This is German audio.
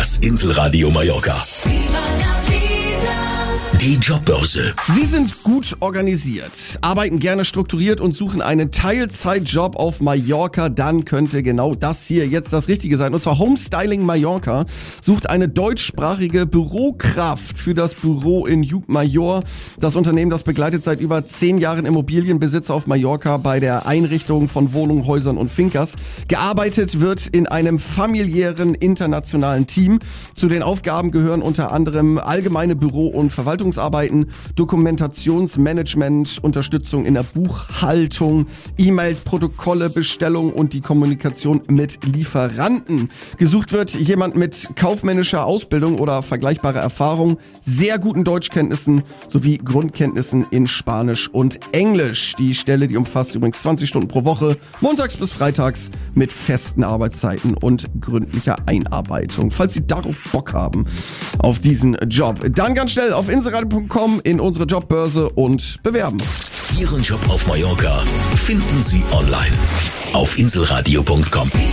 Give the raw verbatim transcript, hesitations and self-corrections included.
Das Inselradio Mallorca. Die Jobbörse. Sie sind gut organisiert, arbeiten gerne strukturiert und suchen einen Teilzeitjob auf Mallorca. Dann könnte genau das hier jetzt das Richtige sein. Und zwar Homestyling Mallorca sucht eine deutschsprachige Bürokraft für das Büro in Lluc Major. Das Unternehmen, das begleitet seit über zehn Jahren Immobilienbesitzer auf Mallorca bei der Einrichtung von Wohnungen, Häusern und Fincas. Gearbeitet wird in einem familiären internationalen Team. Zu den Aufgaben gehören unter anderem allgemeine Büro- und Verwaltungsarbeiten, Dokumentationsmanagement, Unterstützung in der Buchhaltung, E-Mails, Protokolle, Bestellung und die Kommunikation mit Lieferanten. Gesucht wird jemand mit kaufmännischer Ausbildung oder vergleichbarer Erfahrung, sehr guten Deutschkenntnissen sowie Grundkenntnissen in Spanisch und Englisch. Die Stelle, die umfasst übrigens zwanzig Stunden pro Woche, montags bis freitags mit festen Arbeitszeiten und gründlicher Einarbeitung. Falls Sie darauf Bock haben, auf diesen Job, dann ganz schnell auf inselradio punkt com in unsere Jobbörse und bewerben. Ihren Job auf Mallorca finden Sie online auf inselradio punkt com.